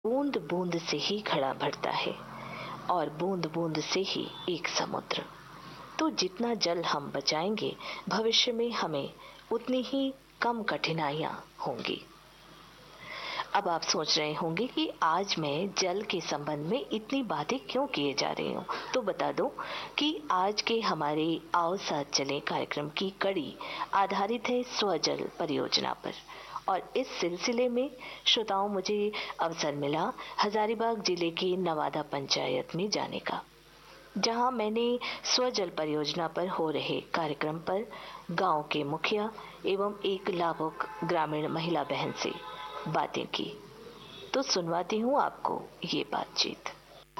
बूंद बूंद से ही घड़ा भरता है और बूंद बूंद से ही एक समुद्र। तो जितना जल हम बचाएंगे भविष्य में हमें उतनी ही कम कठिनाइयां होंगी। अब आप सोच रहे होंगे कि आज मैं जल के संबंध में इतनी बातें क्यों किए जा रही हूँ। तो बता दूं कि आज के हमारे आओ साथ चले कार्यक्रम की कड़ी आधारित है स्वजल परियोजना पर। और इस सिलसिले में श्रोताओं मुझे अवसर मिला हजारीबाग जिले की नवादा पंचायत में जाने का, जहां मैंने स्वजल परियोजना पर हो रहे कार्यक्रम पर गांव के मुखिया एवं एक लाभुक ग्रामीण महिला बहन से बातें की। तो सुनवाती हूँ आपको ये बातचीत।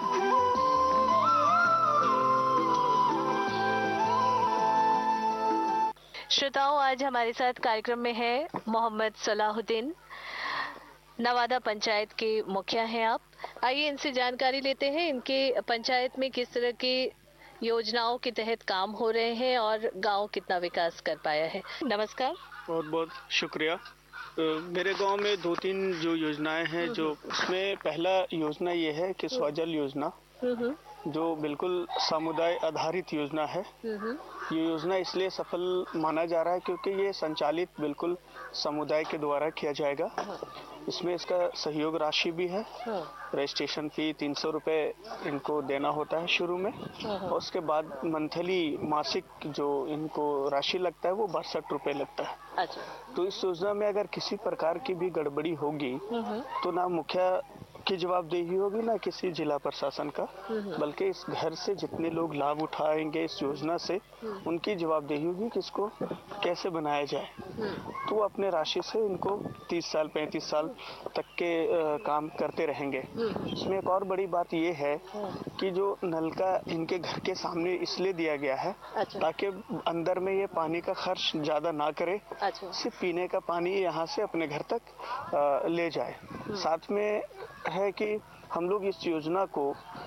श्रोताओं, आज हमारे साथ कार्यक्रम में है मोहम्मद सलाहुद्दीन, नवादा पंचायत के मुखिया हैं आप। आइए इनसे जानकारी लेते हैं इनके पंचायत में किस तरह की योजनाओं के तहत काम हो रहे हैं और गांव कितना विकास कर पाया है। नमस्कार। बहुत बहुत शुक्रिया। मेरे गांव में 2-3 जो योजनाएं हैं, जो उसमें पहला योजना ये है कि स्वजल योजना, जो बिल्कुल समुदाय आधारित योजना है। ये योजना इसलिए सफल माना जा रहा है क्योंकि ये संचालित बिल्कुल समुदाय के द्वारा किया जाएगा। इसमें इसका सहयोग राशि भी है। रजिस्ट्रेशन फी 300 रुपए इनको देना होता है शुरू में, और उसके बाद मंथली मासिक जो इनको राशि लगता है वो 62 रुपए लगता है। अच्छा। तो इस योजना में अगर किसी प्रकार की भी गड़बड़ी होगी तो ना मुखिया की जवाबदेही होगी ना किसी जिला प्रशासन का, बल्कि इस घर से जितने लोग लाभ उठाएंगे इस योजना से उनकी जवाबदेही होगी कि इसको कैसे बनाया जाए। तो वो अपने राशि से इनको 30 साल 35 साल तक के काम करते रहेंगे। इसमें एक और बड़ी बात ये है कि जो नलका इनके घर के सामने इसलिए दिया गया है ताकि अंदर में ये पानी का खर्च ज्यादा ना करे, सिर्फ पीने का पानी यहाँ से अपने घर तक ले जाए। साथ में है कि हम लोग इस योजना को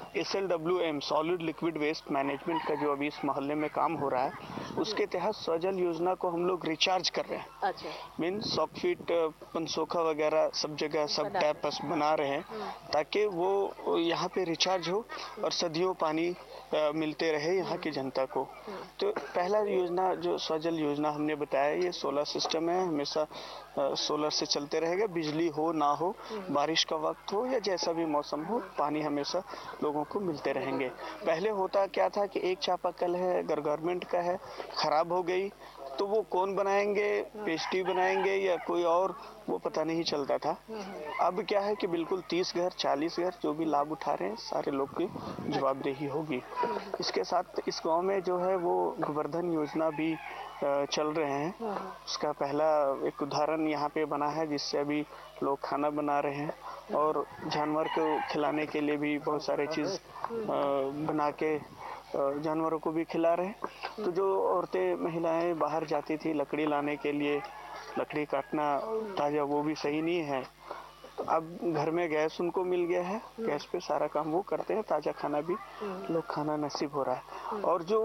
SLWM solid liquid waste management का जो अभी इस मोहल्ले में काम हो रहा है उसके तहत स्वजल योजना को हम लोग रिचार्ज कर रहे हैं। मीन सॉकफिट पंसोखा वगैरह सब जगह सब टैप बना रहे हैं ताकि वो यहाँ पे रिचार्ज हो और सदियों पानी मिलते रहे यहाँ की जनता को। तो पहला योजना जो स्वजल योजना हमने बताया ये सोलर सिस्टम है, हमेशा सोलर से चलते रहेगा। बिजली हो ना हो, बारिश का वक्त हो या जैसा भी मौसम हो, पानी हमेशा लोगों को मिलते रहेंगे। पहले होता क्या था कि एक चापाकल है अगर गवर्नमेंट का है, खराब हो गई तो वो कौन बनाएंगे, पेस्टी बनाएंगे या कोई और, वो पता नहीं चलता था। अब क्या है कि बिल्कुल 30 घर 40 घर जो भी लाभ उठा रहे हैं सारे लोग की जवाबदेही होगी। इसके साथ इस गांव में जो है वो गोवर्धन योजना भी चल रहे हैं। उसका पहला एक उदाहरण यहाँ पे बना है जिससे अभी लोग खाना बना रहे हैं और जानवर को खिलाने के लिए भी बहुत सारे चीज बना के जानवरों को भी खिला रहे हैं। तो जो औरतें महिलाएं बाहर जाती थी लकड़ी लाने के लिए, लकड़ी काटना ताजा वो भी सही नहीं है, तो अब घर में गैस उनको मिल गया है, गैस पे सारा काम वो करते हैं, ताजा खाना भी लोग खाना नसीब हो रहा है। और जो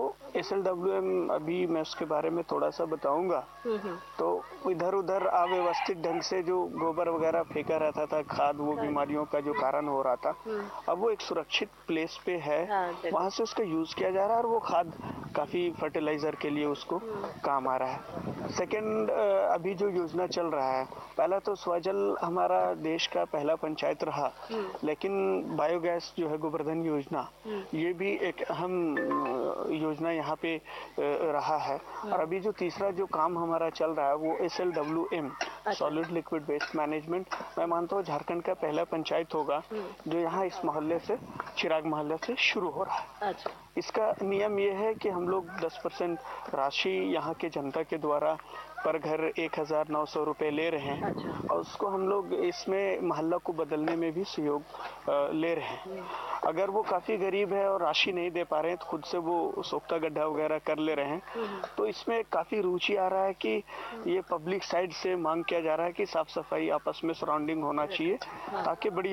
SLWM अभी मैं उसके बारे में थोड़ा सा बताऊंगा, तो इधर उधर अव्यवस्थित ढंग से जो गोबर वगैरह फेंका रहता था, खाद वो बीमारियों का जो कारण हो रहा था, अब वो एक सुरक्षित प्लेस पे है, वहां से उसका यूज किया जा रहा है और वो खाद काफी फर्टिलाइजर के लिए उसको काम आ रहा है। सेकेंड, अभी जो योजना चल रहा है, पहला तो स्वजल हमारा देश का पहला पंचायत रहा, लेकिन बायोगैस जो है गोवर्धन योजना ये भी एक अहम योजना यहाँ पे रहा है। और अभी जो तीसरा जो काम हमारा चल रहा है वो SLWM solid liquid waste management, मैं मानता हूँ झारखंड का पहला पंचायत होगा जो यहाँ इस मोहल्ले से, चिराग मोहल्ले से शुरू हो रहा है। इसका नियम ये है कि हम लोग 10% राशि यहाँ के जनता के द्वारा पर घर 1900 रुपए ले रहे हैं और उसको हम लोग इसमें मोहल्ला को बदलने में भी सहयोग ले रहे हैं। अगर वो काफी गरीब है और राशि नहीं दे पा रहे हैं तो खुद से वो सोख्ता गड्ढा वगैरह कर ले रहे हैं। तो इसमें काफी रुचि आ रहा है कि ये पब्लिक साइड से मांग किया जा रहा है कि साफ सफाई आपस में सराउंडिंग होना चाहिए ताकि बढ़िया हो।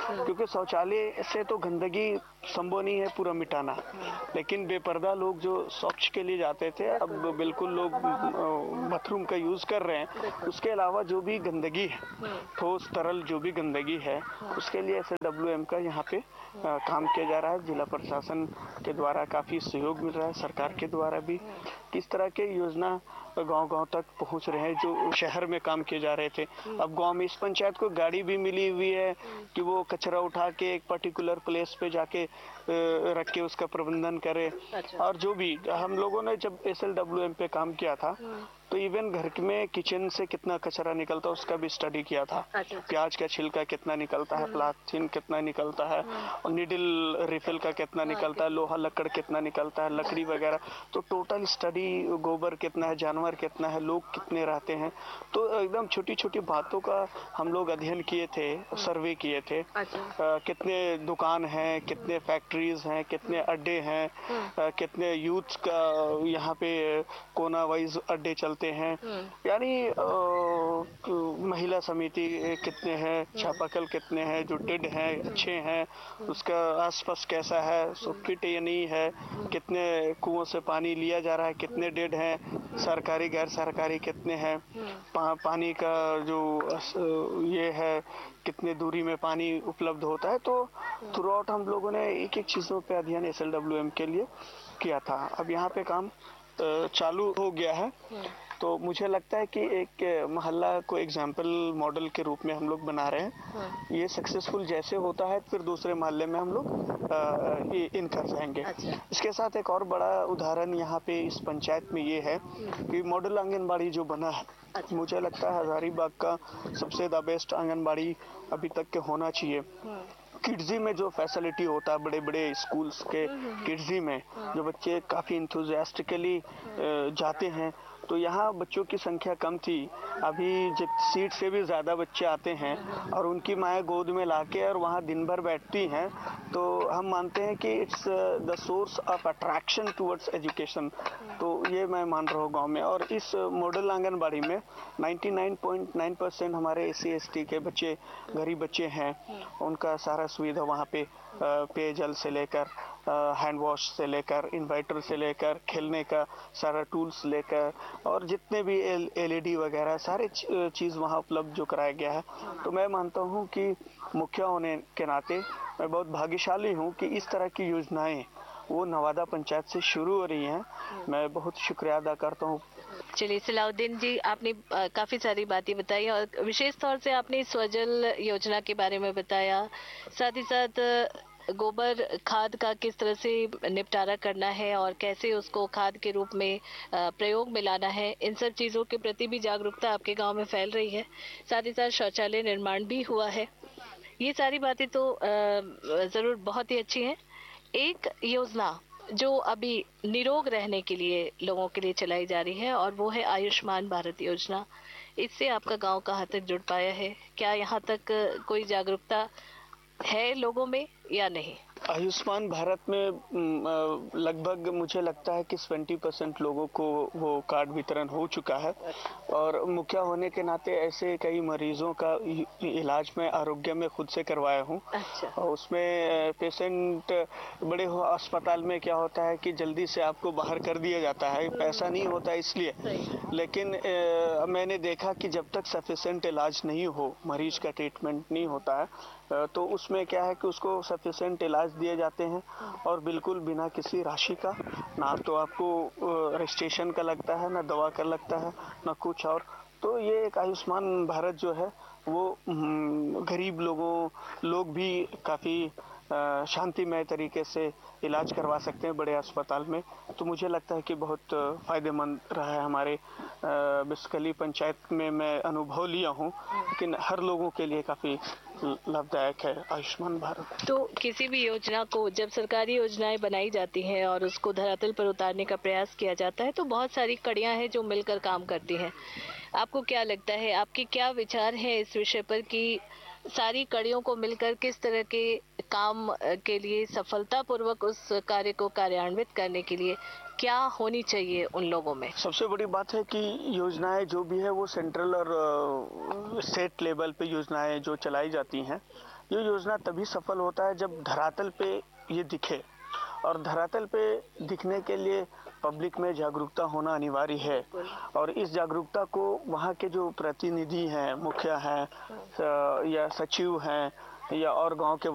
क्योंकि शौचालय से तो गंदगी संभव नहीं है पूरा मिटाना, लेकिन बेपर्दा लोग जो शौच के लिए जाते थे अब बिल्कुल लोग बाथरूम का यूज कर रहे हैं। उसके अलावा जो भी गंदगी है, ठोस तरल जो भी गंदगी है, उसके लिए SLWM का यहाँ पे काम किया जा रहा है। जिला प्रशासन के द्वारा काफी सहयोग मिल रहा है, सरकार के द्वारा भी। किस तरह के योजना गांव-गांव तक पहुंच रहे हैं जो शहर में काम किए जा रहे थे, अब गांव में इस पंचायत को गाड़ी भी मिली हुई है कि वो कचरा उठा के एक पर्टिकुलर प्लेस पे जाके रख के उसका प्रबंधन करे। और जो भी हम लोगों ने जब SLWM पे काम किया था तो इवन घर में किचन से कितना कचरा निकलता है उसका भी स्टडी किया था। प्याज का छिलका कितना निकलता है, प्लास्टिक कितना निकलता है, और निडल रिफिल का कितना निकलता है, लोहा लकड़ कितना निकलता है, लकड़ी वगैरह, तो टोटल स्टडी, गोबर कितना है, जानवर कितना है, लोग कितने रहते हैं, तो एकदम छोटी छोटी बातों का हम लोग अध्ययन किए थे, सर्वे किए थे। कितने दुकान हैं, कितने फैक्ट्रीज हैं, कितने अड्डे हैं, कितने यूथ का यहाँ पे कोना वाइज अड्डे चलते हैं, यानी महिला समिति कितने हैं, चापाकल कितने हैं, जो डेड हैं अच्छे हैं, उसका आसपास कैसा है, फिट या नहीं है, कितने कुओं से पानी लिया जा रहा है, कितने डेड हैं, सरकारी गैर सरकारी कितने हैं, पानी का जो ये है कितने दूरी में पानी उपलब्ध होता है। तो थ्रू आउट हम लोगों ने एक एक चीजों पे अध्ययन SLWM के लिए किया था। अब यहाँ पे काम चालू हो गया है, तो मुझे लगता है कि एक मोहल्ला को एग्जाम्पल मॉडल के रूप में हम लोग बना रहे हैं। ये सक्सेसफुल जैसे होता है फिर दूसरे मोहल्ले में हम लोग इन कर जाएंगे। इसके साथ एक और बड़ा उदाहरण यहाँ पे इस पंचायत में ये है कि मॉडल आंगनबाड़ी जो बना है, मुझे लगता है हजारीबाग का सबसे द बेस्ट आंगनबाड़ी अभी तक के होना चाहिए। किड्जी में जो फैसिलिटी होता है बड़े बड़े स्कूल्स के किड्जी में, जो बच्चे काफी इंथुजियास्टिकली जाते हैं, तो यहाँ बच्चों की संख्या कम थी। अभी जब सीट से भी ज़्यादा बच्चे आते हैं और उनकी माएँ गोद में लाके और वहाँ दिन भर बैठती हैं, तो हम मानते हैं कि it's the source of attraction towards education. तो ये मैं मान रहा हूँ गांव में। और इस मॉडल आंगनबाड़ी में 99.9% हमारे SC ST के बच्चे, गरीब बच्चे हैं। उनका सारा सुविधा वहाँ पे पेयजल से लेकर हैंड वॉश से लेकर इन्वर्टर से लेकर खेलने का सारा टूल्स लेकर और जितने भी LED वगैरह सारे चीज़ वहाँ उपलब्ध जो कराया गया है। तो मैं मानता हूँ कि मुखिया होने के नाते मैं बहुत भाग्यशाली हूँ कि इस तरह की योजनाएं वो नवादा पंचायत से शुरू हो रही हैं। मैं बहुत शुक्रिया अदा करता हूँ। चलिए सलाउद्दीन जी, आपने काफ़ी सारी बातें बताई और विशेष तौर से आपने स्वजल योजना के बारे में बताया, साथ ही साथ गोबर खाद का किस तरह से निपटारा करना है और कैसे उसको खाद के रूप में प्रयोग में लाना है। इन सब चीज़ों के प्रति भी जागरूकता आपके गांव में फैल रही है। साथ ही साथ शौचालय निर्माण भी हुआ है। ये सारी बातें तो ज़रूर बहुत ही अच्छी हैं। एक योजना जो अभी निरोग रहने के लिए लोगों के लिए चलाई जा रही है और वो है आयुष्मान भारत योजना। इससे आपका गांव कहाँ तक जुड़ पाया है? क्या यहाँ तक कोई जागरूकता है लोगों में या नहीं? आयुष्मान भारत में लगभग मुझे लगता है कि 20% लोगों को वो कार्ड वितरण हो चुका है। और मुखिया होने के नाते ऐसे कई मरीजों का इलाज में आरोग्य में खुद से करवाया हूँ। अच्छा। और उसमें पेशेंट बड़े अस्पताल में क्या होता है कि जल्दी से आपको बाहर कर दिया जाता है, पैसा नहीं होता इसलिए। लेकिन मैंने देखा कि जब तक सफिशिएंट इलाज नहीं हो, मरीज का ट्रीटमेंट नहीं होता है, तो उसमें क्या है कि उसको सफिशिएंट इलाज दिए जाते हैं और बिल्कुल बिना किसी राशि का। ना तो आपको रजिस्ट्रेशन का लगता है, ना दवा का लगता है, ना कुछ और। तो ये एक आयुष्मान भारत जो है वो गरीब लोग भी काफ़ी शांतिमय तरीके से इलाज करवा सकते हैं बड़े अस्पताल में। तो मुझे लगता है कि बहुत फ़ायदेमंद रहा है हमारे बिस्कली पंचायत में। मैं अनुभव लिया हूँ, लेकिन हर लोगों के लिए काफ़ी लाभदायक है आयुष्मान भारत। तो किसी भी योजना को जब सरकारी योजनाएं बनाई जाती हैं और उसको धरातल पर उतारने का प्रयास किया जाता है तो बहुत सारी कड़ियां हैं जो मिलकर काम करती हैं। आपको क्या लगता है, आपके क्या विचार हैं इस विषय पर कि सारी कड़ियों को मिलकर किस तरह के काम के लिए सफलतापूर्वक उस कार्य को कार्यान्वित करने के लिए क्या होनी चाहिए उन लोगों में? सबसे बड़ी बात है कि योजनाएं जो भी है वो सेंट्रल और स्टेट लेवल पे योजनाएं जो चलाई जाती हैं, ये योजना तभी सफल होता है जब धरातल पे ये दिखे, और धरातल पे दिखने के लिए पब्लिक में जागरूकता होना अनिवार्य है। और इस जागरूकता को वहाँ के जो प्रतिनिधि हैं, मुखिया हैं या सचिव हैं या और गांव के